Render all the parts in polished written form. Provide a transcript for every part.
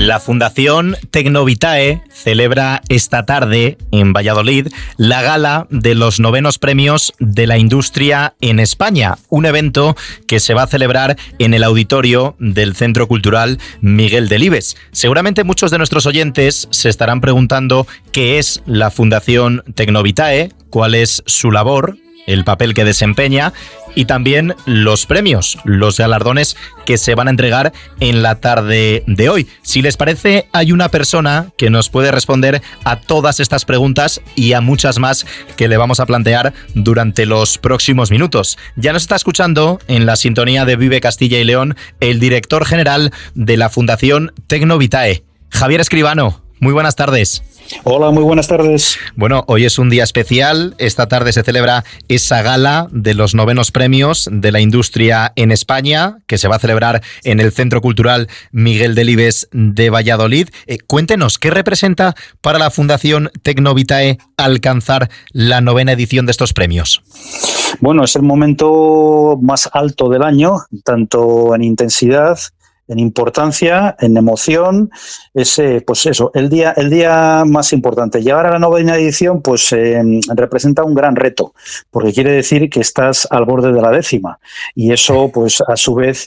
La Fundación Tecnovitae celebra esta tarde en Valladolid la gala de los 9º premios de la industria en España, un evento que se va a celebrar en el auditorio del Centro Cultural Miguel Delibes. Seguramente muchos de nuestros oyentes se estarán preguntando qué es la Fundación Tecnovitae, cuál es su labor, el papel que desempeña y también los premios, los galardones que se van a entregar en la tarde de hoy. Si les parece, hay una persona que nos puede responder a todas estas preguntas y a muchas más que le vamos a plantear durante los próximos minutos. Ya nos está escuchando en la sintonía de Vive Castilla y León el director general de la Fundación Tecnovitae, Javier Escribano. Muy buenas tardes. Hola, muy buenas tardes. Bueno, hoy es un día especial. Esta tarde se celebra esa gala de los 9º premios de la industria en España, que se va a celebrar en el Centro Cultural Miguel Delibes de Valladolid. Cuéntenos, ¿qué representa para la Fundación Tecnovitae alcanzar la 9ª edición de estos premios? Bueno, es el momento más alto del año, tanto en intensidad, en importancia, en emoción. Es pues eso, el día más importante. Llegar a la 9ª edición pues representa un gran reto, porque quiere decir que estás al borde de la 10ª, y eso pues a su vez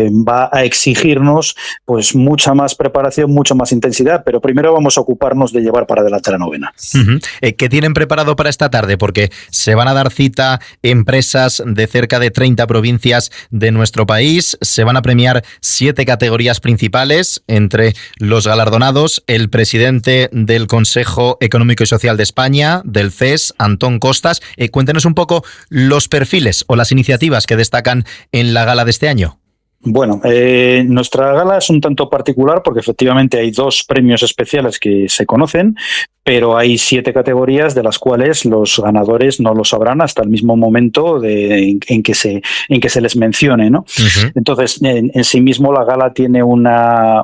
va a exigirnos pues mucha más preparación, mucha más intensidad, pero primero vamos a ocuparnos de llevar para adelante la 9ª. ¿Qué tienen preparado para esta tarde? Porque se van a dar cita empresas de cerca de 30 provincias de nuestro país, se van a premiar 7 categorías principales, entre los galardonados el presidente del Consejo Económico y Social de España, del CES, Antón Costas. Cuéntenos un poco los perfiles o las iniciativas que destacan en la gala de este año. Bueno, nuestra gala es un tanto particular porque efectivamente hay 2 premios especiales que se conocen, pero hay 7 categorías de las cuales los ganadores no lo sabrán hasta el mismo momento en que se les mencione, ¿no? Uh-huh. Entonces, en sí mismo la gala tiene una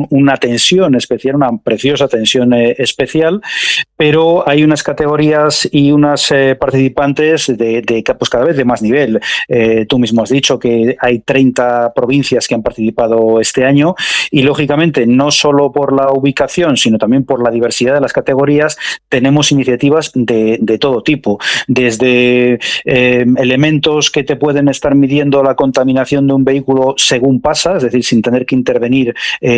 tensión especial, una preciosa tensión especial, pero hay unas categorías y unas participantes de pues cada vez de más nivel. Tú mismo has dicho que hay 30 provincias que han participado este año y, lógicamente, no solo por la ubicación, sino también por la diversidad de las categorías, tenemos iniciativas de todo tipo, desde elementos que te pueden estar midiendo la contaminación de un vehículo según pasa, es decir, sin tener que intervenir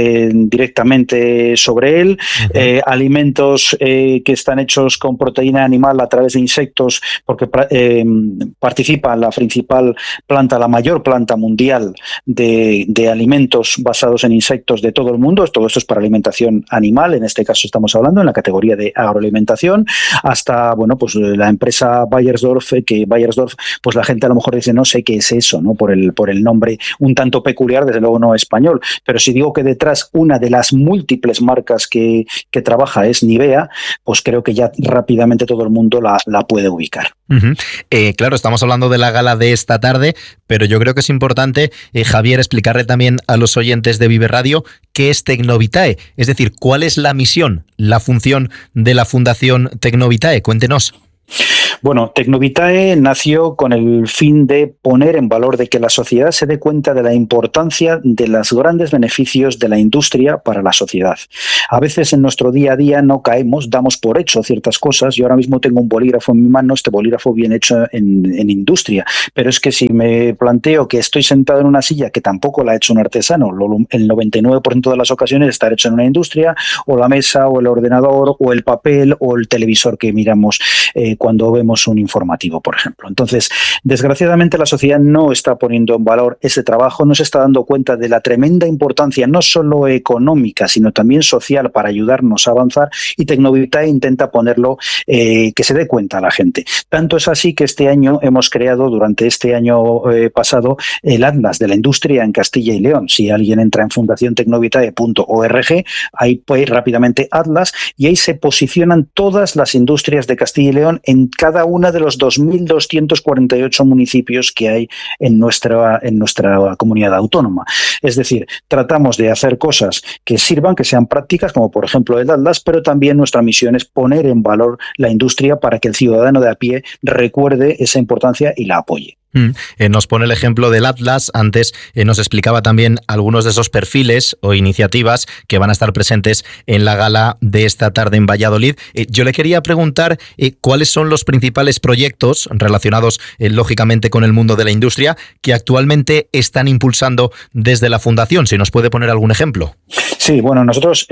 directamente sobre él, uh-huh. Alimentos que están hechos con proteína animal a través de insectos, porque participa la principal planta, la mayor planta mundial de alimentos basados en insectos de todo el mundo. Todo esto es para alimentación animal, en este caso estamos hablando en la categoría de agroalimentación, hasta bueno, pues la empresa Bayersdorf, que Bayersdorf, pues la gente a lo mejor dice no sé qué es eso, ¿no? Por el nombre un tanto peculiar, desde luego no español, pero si digo que detrás una de las múltiples marcas que trabaja es Nivea, pues creo que ya rápidamente todo el mundo la puede ubicar. Uh-huh. Claro, estamos hablando de la gala de esta tarde, pero yo creo que es importante, Javier, explicarle también a los oyentes de Vive Radio qué es Tecnovitae, es decir, cuál es la misión, la función de la Fundación Tecnovitae. Cuéntenos. Bueno, Tecnovitae nació con el fin de poner en valor de que la sociedad se dé cuenta de la importancia de los grandes beneficios de la industria para la sociedad. A veces en nuestro día a día no caemos, damos por hecho ciertas cosas. Yo ahora mismo tengo un bolígrafo en mi mano, este bolígrafo bien hecho en industria, pero es que si me planteo que estoy sentado en una silla que tampoco la ha hecho un artesano, el 99% de las ocasiones está hecho en una industria, o la mesa, o el ordenador, o el papel, o el televisor que miramos cuando vemos un informativo, por ejemplo. Entonces, desgraciadamente la sociedad no está poniendo en valor ese trabajo, no se está dando cuenta de la tremenda importancia, no solo económica, sino también social, para ayudarnos a avanzar, y Tecnovitae intenta ponerlo, que se dé cuenta a la gente. Tanto es así que este año hemos creado, durante este año pasado, el Atlas de la Industria en Castilla y León. Si alguien entra en fundaciontecnovitae.org, ahí puede ir rápidamente Atlas, y ahí se posicionan todas las industrias de Castilla y León en cada una de los 2.248 municipios que hay en nuestra comunidad autónoma. Es decir, tratamos de hacer cosas que sirvan, que sean prácticas, como por ejemplo el Atlas, pero también nuestra misión es poner en valor la industria para que el ciudadano de a pie recuerde esa importancia y la apoye. Nos pone el ejemplo del Atlas. Antes nos explicaba también algunos de esos perfiles o iniciativas que van a estar presentes en la gala de esta tarde en Valladolid. Yo le quería preguntar cuáles son los principales proyectos relacionados lógicamente con el mundo de la industria que actualmente están impulsando desde la Fundación. Si nos puede poner algún ejemplo. Sí, bueno, nosotros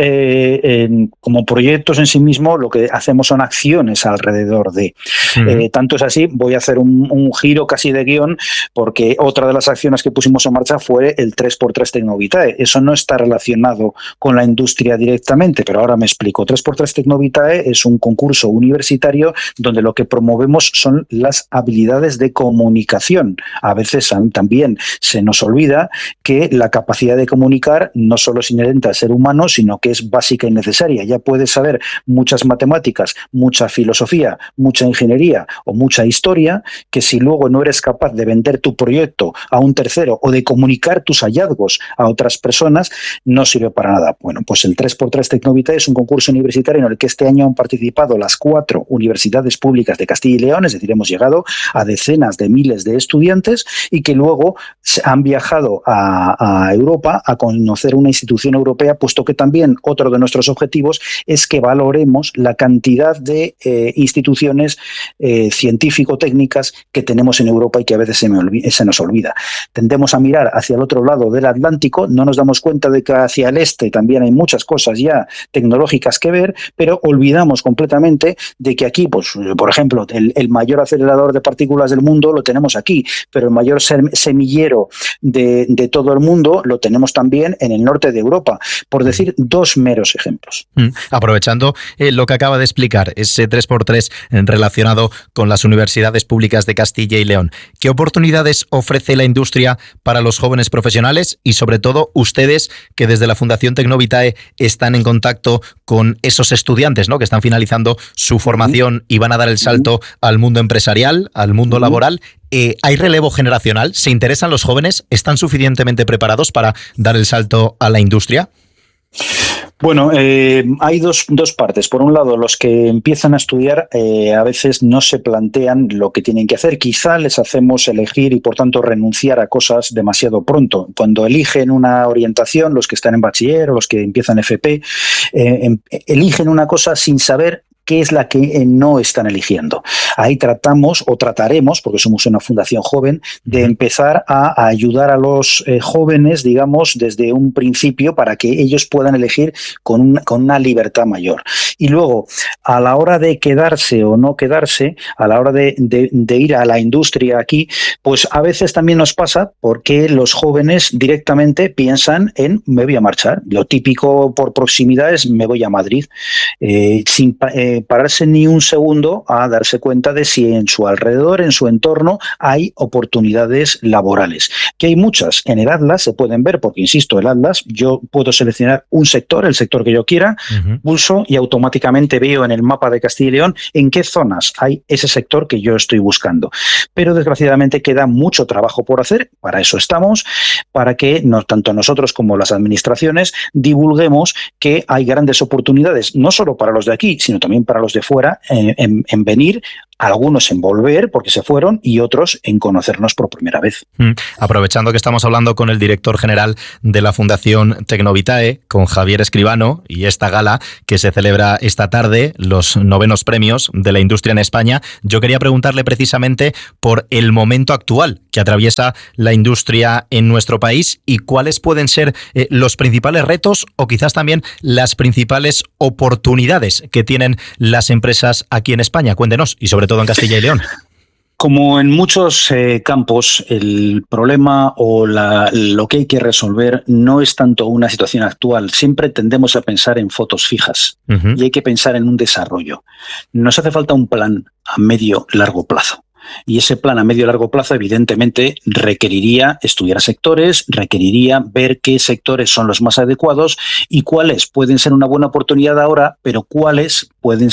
como proyectos en sí mismo lo que hacemos son acciones alrededor de. Tanto es así, voy a hacer un giro casi de guión, porque otra de las acciones que pusimos en marcha fue el 3x3 Tecnovitae. Eso no está relacionado con la industria directamente, pero ahora me explico. 3x3 Tecnovitae es un concurso universitario donde lo que promovemos son las habilidades de comunicación. A veces también se nos olvida que la capacidad de comunicar no solo es inherente al ser humano, sino que es básica y necesaria. Ya puedes saber muchas matemáticas, mucha filosofía, mucha ingeniería o mucha historia, que si luego no eres capaz de vender tu proyecto a un tercero o de comunicar tus hallazgos a otras personas, no sirve para nada. Bueno, pues el 3x3 Tecnovitae es un concurso universitario en el que este año han participado las 4 universidades públicas de Castilla y León, es decir, hemos llegado a decenas de miles de estudiantes y que luego han viajado a Europa a conocer una institución europea, puesto que también otro de nuestros objetivos es que valoremos la cantidad de instituciones científico-técnicas que tenemos en Europa y que a veces se nos olvida. Tendemos a mirar hacia el otro lado del Atlántico, no nos damos cuenta de que hacia el este también hay muchas cosas ya tecnológicas que ver, pero olvidamos completamente de que aquí, pues, por ejemplo, el mayor acelerador de partículas del mundo lo tenemos aquí, pero el mayor semillero de todo el mundo lo tenemos también en el norte de Europa, por decir 2 meros ejemplos. Aprovechando lo que acaba de explicar, ese 3x3 relacionado con las universidades públicas de Castilla y León, ¿qué oportunidades ofrece la industria para los jóvenes profesionales y sobre todo ustedes que desde la Fundación Tecnovitae están en contacto con esos estudiantes, ¿no?, que están finalizando su formación y van a dar el salto al mundo empresarial, al mundo laboral? ¿Hay relevo generacional? ¿Se interesan los jóvenes? ¿Están suficientemente preparados para dar el salto a la industria? Bueno, hay dos partes. Por un lado, los que empiezan a estudiar a veces no se plantean lo que tienen que hacer. Quizá les hacemos elegir y, por tanto, renunciar a cosas demasiado pronto. Cuando eligen una orientación, los que están en bachiller o los que empiezan FP, eligen una cosa sin saber qué es la que no están eligiendo. Ahí tratamos o trataremos, porque somos una fundación joven, de empezar a ayudar a los jóvenes, digamos, desde un principio para que ellos puedan elegir con una libertad mayor. Y luego, a la hora de quedarse o no quedarse, a la hora de ir a la industria aquí, pues a veces también nos pasa porque los jóvenes directamente piensan en me voy a marchar. Lo típico por proximidad es me voy a Madrid, sin pararse ni un segundo a darse cuenta de si en su alrededor, en su entorno, hay oportunidades laborales. Que hay muchas. En el Atlas se pueden ver, porque insisto, el Atlas, yo puedo seleccionar un sector, el sector que yo quiera, pulso y automáticamente veo en el mapa de Castilla y León en qué zonas hay ese sector que yo estoy buscando. Pero desgraciadamente queda mucho trabajo por hacer, para eso estamos, para que tanto nosotros como las administraciones divulguemos que hay grandes oportunidades, no solo para los de aquí, sino también para los de fuera, en venir, algunos en volver porque se fueron y otros en conocernos por primera vez. Aprovechando que estamos hablando con el director general de la Fundación Tecnovitae, con Javier Escribano, y esta gala que se celebra esta tarde, los 9º premios de la industria en España, yo quería preguntarle precisamente por el momento actual que atraviesa la industria en nuestro país y cuáles pueden ser los principales retos o quizás también las principales oportunidades que tienen las empresas aquí en España. Cuéntenos, y sobre todo en Castilla y León. Como en muchos campos, el problema o lo que hay que resolver no es tanto una situación actual. Siempre tendemos a pensar en fotos fijas y hay que pensar en un desarrollo. Nos hace falta un plan a medio largo plazo. Y ese plan a medio y largo plazo, evidentemente, requeriría estudiar sectores, requeriría ver qué sectores son los más adecuados y cuáles pueden ser una buena oportunidad ahora, pero cuáles pueden ser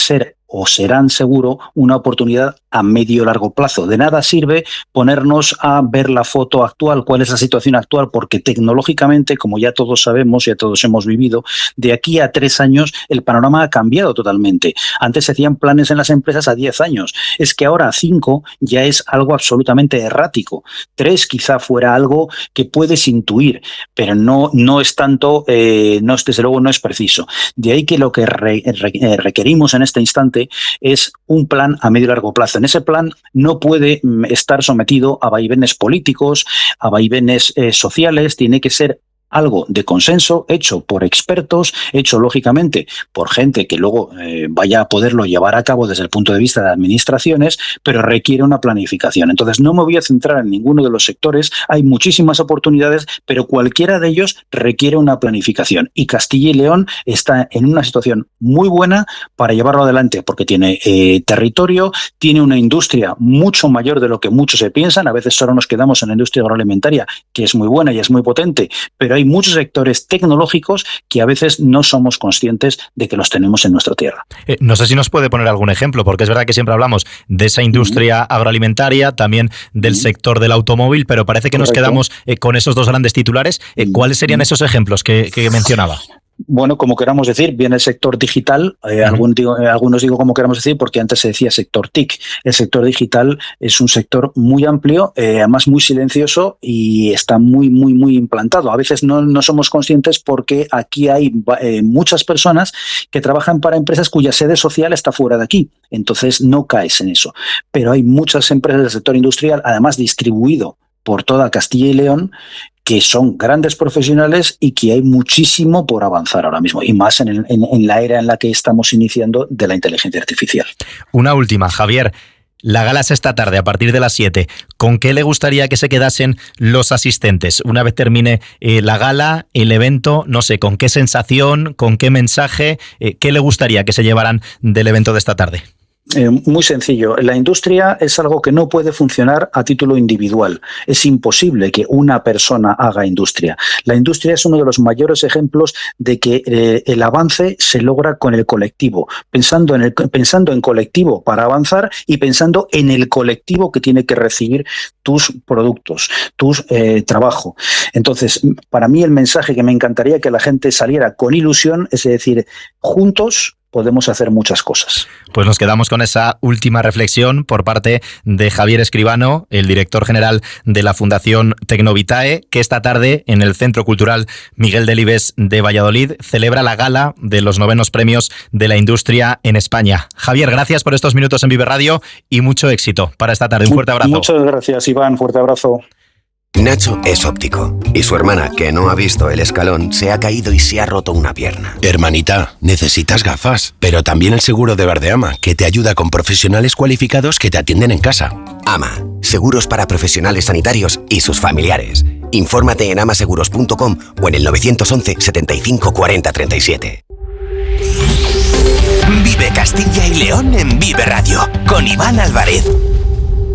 o serán seguro una oportunidad a medio y largo plazo. De nada sirve ponernos a ver la foto actual, cuál es la situación actual, porque tecnológicamente, como ya todos sabemos, ya todos hemos vivido, de aquí a 3 años el panorama ha cambiado totalmente. Antes se hacían planes en las empresas a 10 años. Es que ahora a 5 ya es algo absolutamente errático. 3 quizá fuera algo que puedes intuir, pero no es tanto, desde luego no es preciso. De ahí que lo que requerimos en este instante es un plan a medio y largo plazo. En ese plan no puede estar sometido a vaivenes políticos, a vaivenes sociales, tiene que ser algo de consenso, hecho por expertos, hecho lógicamente por gente que luego vaya a poderlo llevar a cabo desde el punto de vista de administraciones, pero requiere una planificación. Entonces no me voy a centrar en ninguno de los sectores, hay muchísimas oportunidades, pero cualquiera de ellos requiere una planificación. Y Castilla y León está en una situación muy buena para llevarlo adelante, porque tiene territorio, tiene una industria mucho mayor de lo que muchos se piensan. A veces solo nos quedamos en la industria agroalimentaria, que es muy buena y es muy potente, pero hay muchos sectores tecnológicos que a veces no somos conscientes de que los tenemos en nuestra tierra. No sé si nos puede poner algún ejemplo, porque es verdad que siempre hablamos de esa industria agroalimentaria, también del sector del automóvil, pero parece que nos quedamos con esos 2 grandes titulares. ¿Cuáles serían esos ejemplos que mencionaba? Bueno, como queramos decir, viene el sector digital, algunos digo como queramos decir porque antes se decía sector TIC. El sector digital es un sector muy amplio, además muy silencioso y está muy implantado. A veces no somos conscientes porque aquí hay muchas personas que trabajan para empresas cuya sede social está fuera de aquí, entonces no caes en eso. Pero hay muchas empresas del sector industrial, además distribuido por toda Castilla y León, que son grandes profesionales y que hay muchísimo por avanzar ahora mismo, y más en la era en la que estamos iniciando de la inteligencia artificial. Una última, Javier. La gala es esta tarde, a partir de las 7. ¿Con qué le gustaría que se quedasen los asistentes? Una vez termine la gala, el evento, no sé, ¿con qué sensación, con qué mensaje, qué le gustaría que se llevaran del evento de esta tarde? Muy sencillo. La industria es algo que no puede funcionar a título individual. Es imposible que una persona haga industria. La industria es uno de los mayores ejemplos de que el avance se logra con el colectivo, pensando en colectivo para avanzar y pensando en el colectivo que tiene que recibir tus productos, tus trabajo. Entonces, para mí el mensaje que me encantaría que la gente saliera con ilusión es decir, juntos podemos hacer muchas cosas. Pues nos quedamos con esa última reflexión por parte de Javier Escribano, el director general de la Fundación Tecnovitae, que esta tarde en el Centro Cultural Miguel Delibes de Valladolid celebra la gala de los 9º premios de la industria en España. Javier, gracias por estos minutos en Vive Radio y mucho éxito para esta tarde. Un fuerte abrazo. Muchas gracias, Iván. Fuerte abrazo. Nacho es óptico y su hermana, que no ha visto el escalón, se ha caído y se ha roto una pierna. Hermanita, necesitas gafas, pero también el seguro de Verdeama, que te ayuda con profesionales cualificados que te atienden en casa. AMA, seguros para profesionales sanitarios y sus familiares. Infórmate en amaseguros.com o en el 911 75 40 37. Vive Castilla y León en Vive Radio, con Iván Álvarez.